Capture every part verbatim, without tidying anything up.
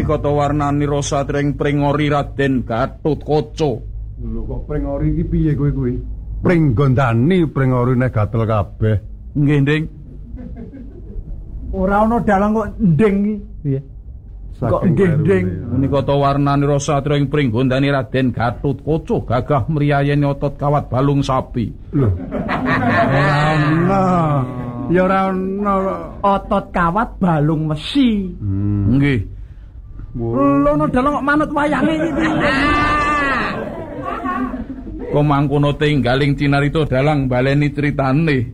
Menika to warnani Rasatring Pringori Raden Gatotkaca. Lho kok Pringori iki piye kowe kuwi? Pring gondani Pringori nek gatel kabeh. Nggih, Nding. Ora ana dalang kok nding iki. Piye? Kok nding. Menika to warnani Rasatring Pringgondani Raden Gatotkaca gagah mriyayani otot kawat balung sapi. Lho. Ora ana. Ya ora ana Otot kawat balung wesi. Hmm. Nggih. Lho ana dalang kok manut wayange iki. Kok mangkono tinggaling cinarita dalang baleni critane.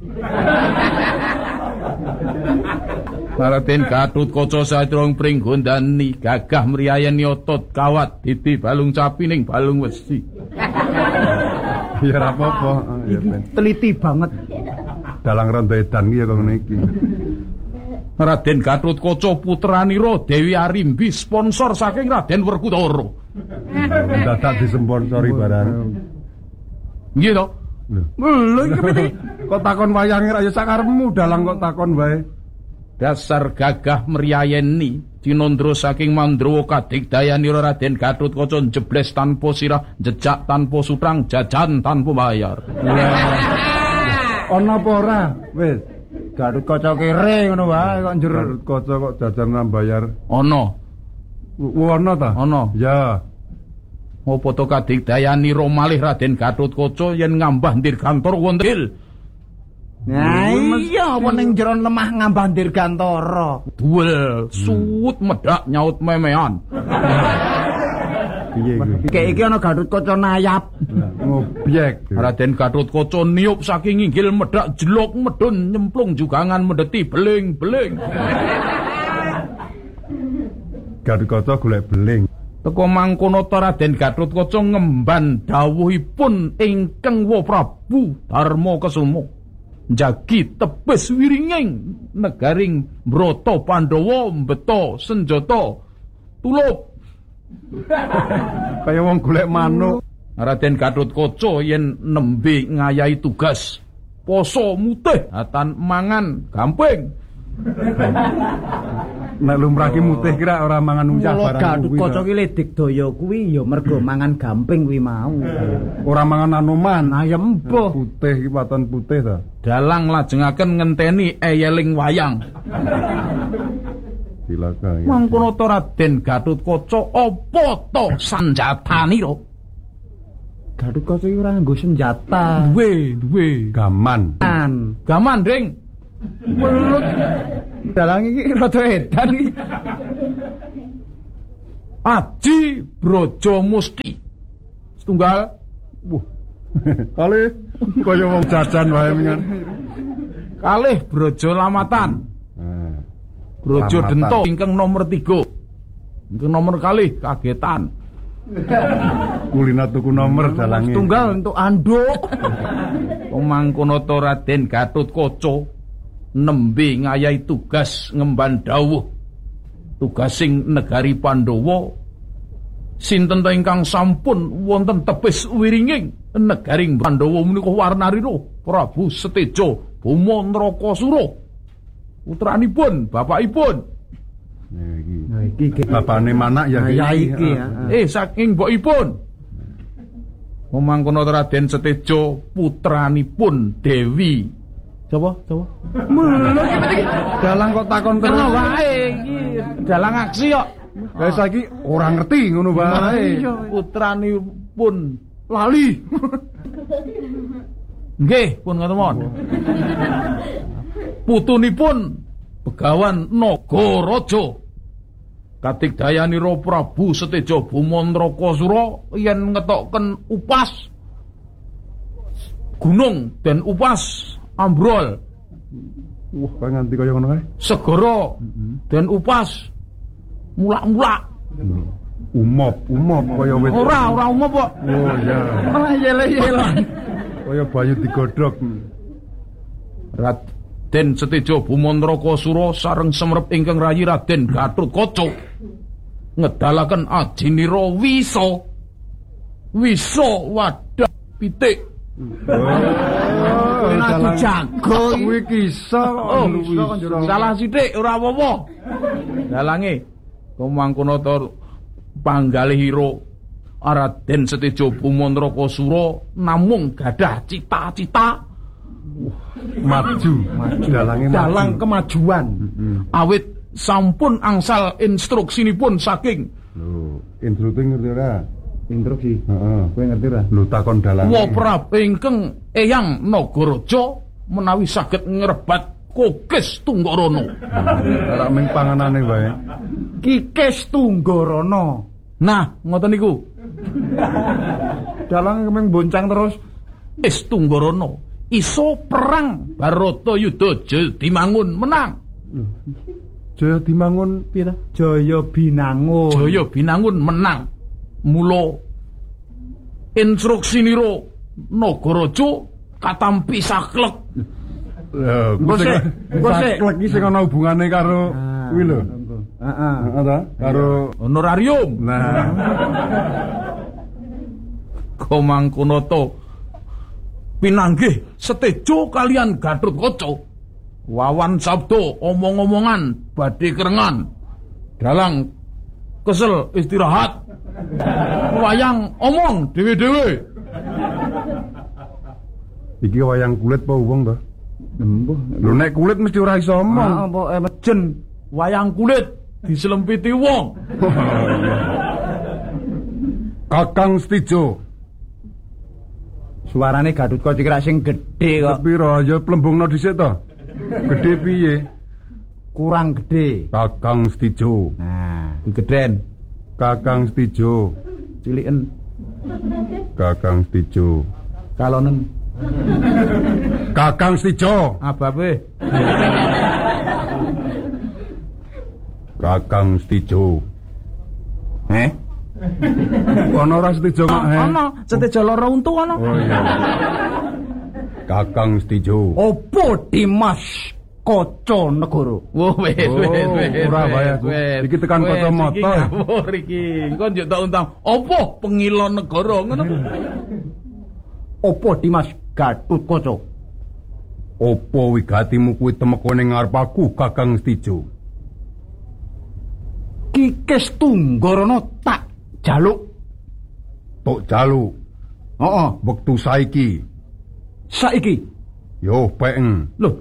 Raden Gatotkaca Satrong Pringgondani gagah mriyayani otot kawat didi balung sapi ning balung wesi. Ya ora apa-apa. Teliti banget. Dalang rondo edan iki ya kok ngene iki. Raden Gatotkaca putranira Dewi Arimbi sponsor saking Raden Werkudara. Dadak disponsori barang. Nggih to? Lho iki piye? Kok takon wayange ra ya sakarepmu dalang kok takon wae. Dasar gagah mriyayeni Cinandra saking Mandrawa kadigdayanira Raden Gatotkaca jebles tanpa sirah, jejak tanpa sutrang, jajan tanpa bayar. Ana apa ora? Wis. Gatotkaca kere ngono wae kok njur Gatotkaca kok jajan nang bayar. Ana. Ana ta? Ana. Ya. Apa to kadigdayanira malih Raden Gatotkaca yen ngambah dirgantor wonten. Nah iya apa ning jero lemah ngambah dirgantara. Duel suut medak nyaut memean. Piye iki? Iki iki ana Gatotkaca nayap. Ngobyek. Raden Gatotkaca niup saking inggil medak jelok medun nyemplung jugangan medeti beling-beling. Gatotkaca golek beling. Teka mangkono ta Raden Gatotkaca ngemban dawuhipun ingkang Wa Prabu Darmakesuma. Jagi tebes wiringing negaring Brata Pandhawa mbeta senjata tulup. Kaya wong golek manuk. Raden Gatotkaca yen nembe ngayahi tugas poso mutih atan mangan gamping. Nek lumrah ki mutih kira ora mangan uyah barang kuwi. Gatotkaca ki ledik daya kuwi ya mergo mangan gamping kuwi mau. Ora mangan anoman, ayam embuh. Putih ki paton putih ta. Dalang lajengaken ngenteni eyeling wayang. Silakan. Mangkono to Raden Gatotkaca apa to sanjatanira? Gatotkaca iki ora nggo senjata. Duwe, duwe gaman. Gaman, Ding. Welut. Dalang iki rada edan iki. Aji Braja Musti. Setunggal. Wah. Kalih kaya wong jajan wae mingan. Kalih Braja Lamatan. Nah. Braja Denta ingkang nomor tiga. Ingkang nomor kalih kagetan. Kulina tuku nomor dalange. Setunggal untuk anduk. Pemangkono to Raden Gatotkaca nembe ngayahi tugas ngemban dawuh tugasing negari Pandhawa sinten ta ingkang sampun wonten tebis wiringing negaring Pandhawa menika warnarira Prabu Seteja Boma Nrakasura putranipun bapakipun. Nah iki iki bapane manak ya iki ya. Eh saking mbokipun pemangkono Raden Seteja putranipun Dewi. Coba, coba. Dalang kok takon terus. Kena wae iki. Dalang aksi kok. Lah saiki ora ngerti ngono wae. Putranipun lali. Nggih, pun ngoten mawon. Putunipun Begawan Nagaraja. Kadigdayanira Prabu Seteja Boma Nrakasura yen ngetokken upas gunung dan upas ambrol. Wah, kaya nganti kaya ngono kae. Segara dan upas mulak-mulak. Umop, umop kaya wis. Ora, ora umop kok. Oh ya. Ora yele-yelan. Kaya bayu digodhog. Raden Seteja Boma Nrakasura sareng semrep ingkang rayi Raden Gatotkaca ngedalaken ajinira wisa. Wisa wadah pitik. Oh, aku jago kuwi kisah. Oh, salah sithik ora apa-apa. Dalange Kamangkunata panggalihira Raden Setejo Bumanrakasura namung gadah cita-cita maju, maju dalange dalang kemajuan. Hmm. Awit sampun angsal instruksinipun saking lho, instruksi ngerti ora? Instruksi. Heeh. Kowe ngerti ora? Lho takon dalange. Wa Prabu ingkang Eyang Nagaraja menawi saged ngrebat Kokis Tunggarana. Ora mung panganane wae. Kikis Tunggarana. Nah, ngoten niku. Dalang kemeng boncang terus. Is Tunggarana iso perang Baratayuda Jaya dimangun menang. Jaya dimangun Piye ta? Jaya binangun. Jaya binangun menang. Mula instruksinira Nagaraja katampi saklek. Lho, Engko sik, engko sik. saklek iki sing ana hubungane karo kuwi lho. Heeh. Heeh ta? Karo Honorarium. nah Kamangkunata pinanggih Setejo kalian Gatotkaca wawan sabda omong-omongan badhe kerengan dalang kesel istirahat wayang omong dhewe-dhewe. iki wayang kulit apa wong to? Embuh. Lho nek kulit mesti ora iso omong. Apa eh, mejen. Wayang kulit diselempiti wong. Kakang Setejo. Suarane Gatotkaca iki sing gedhe kok. Piro ya plembungno dhisik to? Gedhe piye? Kurang gedhe. Kakang Setejo. Nah, digedhen. Kakang Setejo. Ciliken. Kakang Setejo. Kalonen. Kakang Setejo. Ababe. Kakang Setejo. Eh? Ana ora Setejo kok? eh? Ana Setejo loro untu ana. Oh iya. Kakang Setejo. Opo Dimas Kaca Negara? Wah, wis Oh, wis wis. ora wae aku. wis. Iki tekan Wis, kacamata. Iki ngawur iki. Engko njuk tak untang. Apa pengila negara ngono? Opo Dimas Gatotkaca? Opo wigatimu kuwi temeka ning ngarep aku, Kakang Setejo? Kikis Tunggarana tak jaluk. Tok jalu Heeh. wektu saiki. Saiki. Yo peng. Loh,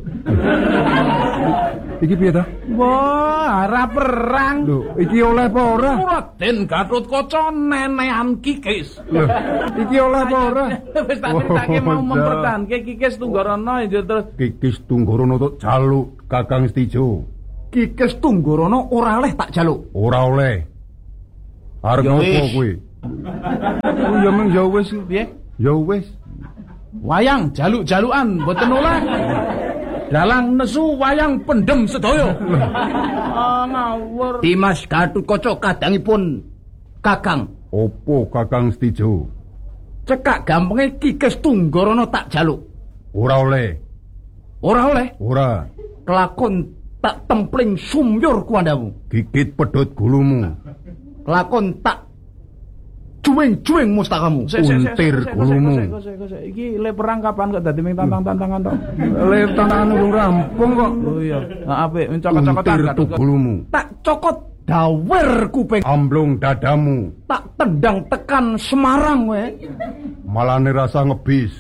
Iki piye ta? Wah, ora perang. Lho, iki oleh apa ora? Raden Gatotkaca nenehan Kikis. Lho, iki oleh apa ora? Wis tak critake mau Oh, mempertahanke Kikis Tunggarana ya terus Kikis Tunggarana tok jalu, Kakang Setejo. Kikis Tunggarana ora oleh tak jaluk. Ora oleh. Arep Ya opo wis. kuwi? Oh ya meng ya wis. piye? Ya wis. Wayang jaluk-jalukan mboten oleh. Dalang nesu wayang pendem sedaya. Ah ngawur. Dimas Gatotkaca kadangipun Kakang. Opo Kakang Setejo? Cekak gampenge Kikis Tunggarana tak jaluk. Ora oleh. Ora oleh. Ora. Kelakon tak templing sumyur kuandamu. Gigit pedhot gulumu. Kelakon tak juweng-juweng mustakamu. Sik, sik, sik, Untir sik, sik, gulumu. sik, sik, sik, sik. Iki le perang kapan kok dadi ming tantang-tantangan tok. Le tantangan urung rampung kok. Oh iya. Nah, apik cokot-cokotan Untir Gatotkaca. gulumu. Tak cokot dawer kuping. Amblung dadamu. Tak tendang tekan Semarang we. Malane rasa ngebis.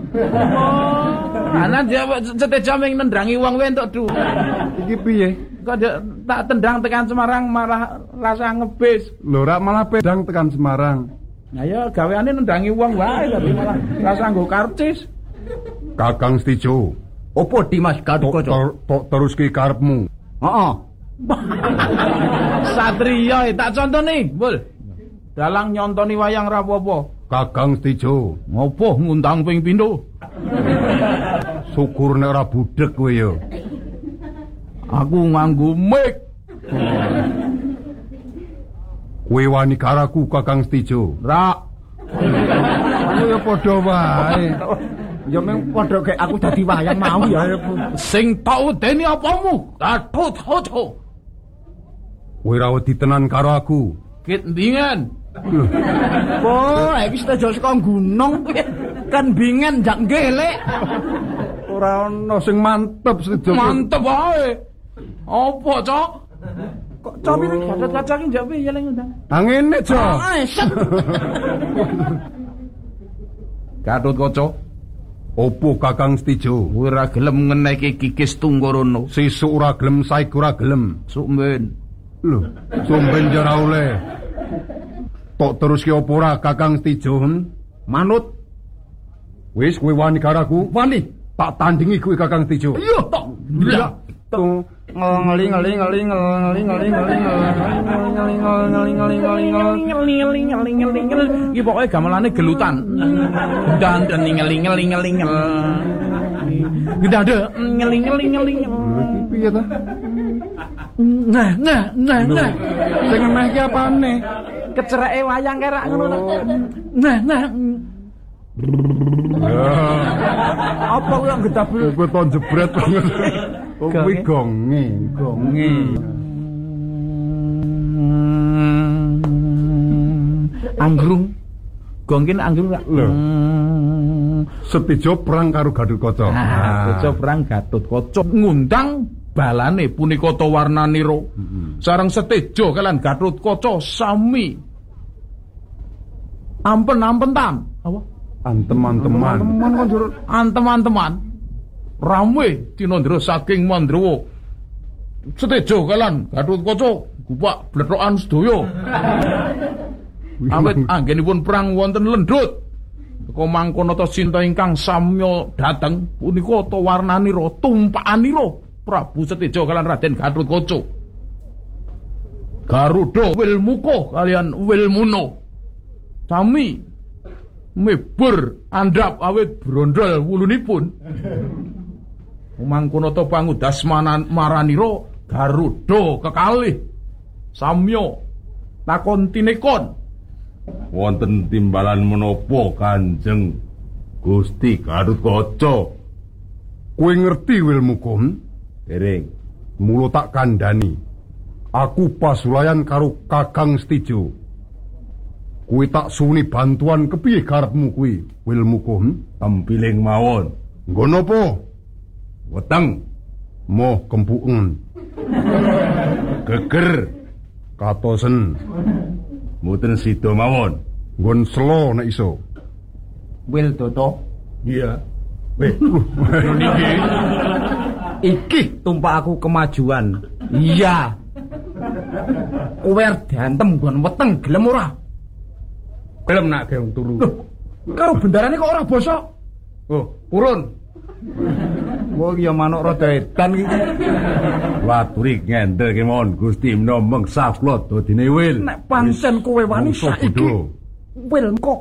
Ana dia Setejo ming nendrangi wong we entuk du. Iki piye? Kok dia tak tendang tekan Semarang malah rasa ngebis. Lho ora malah pedang tekan Semarang. Nah ya gaweane nendangi wong wae tapi malah rasa nggo karcis. Kakang Setejo. Opo Dimas Tok Gatotkaca? ter- tok teruske karepmu. Heeh. Satriya tak contoni, Bul. Dalang nyontoni wayang ra apa-apa. Kakang Setejo. Ngopo ngundang ping pindho? Syukur nek ora budhek kowe ya. Aku nganggo mic. Kowe wani karaku Kakang Setejo. Ra. Aku ya padha wae. Ya meng padha kek aku dadi wayang mau ya. Sing tau deni apamu? Gatotkaca. Kowe ra wedi tenan karo aku. Kit ndingen. Oh, iki Setejo saka gunung kan bingen jak ngelek. Ora ana sing mantep Setejo. Mantep wae. Apa, Cok? Kok Capire Gatot Kaca ki njak piye lek ngundang? Ah ngene, Jo. Ah, set. Gatot Kaca, Opo Kakang Stijo? ora gelem ngeneki kikis Tunggorono. Sesuk ora gelem, saiki ora gelem. Sukmen. Lho, sumben ora oleh. Tok terus ki opo ora Kakang Stijo? Manut. Wis kowe wani karaku? Wani. Tak tandingi kowe Kakang Stijo. Iya, tok. Iya. Tung Ngeli ngeli ngeli ngeli ngeli ngeli ngeli. Iki pokoke gamelane gelutan. Dan dan ngeling ngeling ngeling. Gedade ngeling ngeling ngeling. iki piye ta? Nah, nah, nah, nah. Sing emeh ki apane? Kecereke wayang kerak ngono ta. Nah, nah. Apa kuwi yang gedabul? Kowe to jebret banget. Kuwi gonge, gonge. Anggrung. Gongkin anggrung gak? Lho. Setijo perang karo Gatotkaca. Nah, Kaca perang Gatotkaca ngundang balane punika Tawarnanira. Sareng Setejo kalian Gatotkaca sami ampen-ampentan. Apa? Anteman-teman. Teman kondur anteman-teman. Rame Tinandra saking Mandrawa. Setejo kalian Gatotkaca gupak blethokan sedaya. Awit anggenipun perang wonten Lendut. Kok mangkono ta sinta ingkang samya dhateng punika Tawarnanira tumpakanira Prabu Setejo kalian Raden Gatotkaca. Garuda Wilmuka kalian Wilmuna sami mebur andhap awit brondol wulunipun. Mangkono ta pangudas maranira Garuda kekalih samya takon tinekon. Wonten timbalan menapa Kanjeng Gusti Gatotkaca? Kowe ngerti Wilmukum? Dereng. Mula tak kandhani. Aku pasulayan karo Kakang Stijo. Kowe tak suni bantuan kepiye karepmu kuwi, Wilmukum? Tempiling mawon. Nggo napa? Weteng. Moh kempuken. Geger. Katosen. Mboten sida mawon. Nggon selo nek iso. Wil Toto. Iya. Weh. Niki. Iki tumpak aku kemajuan. Iya. Kowe diantem nggon weteng gelem ora? Gelem nak geong turu. Karo bendarane kok ora bosok? Oh, purun. Wah ya manuk rada edan iki. Waturi ngendel kemawon Gusti menawa mengsah kula dadine wil. Nek pancen kowe wani saiki. Wil kok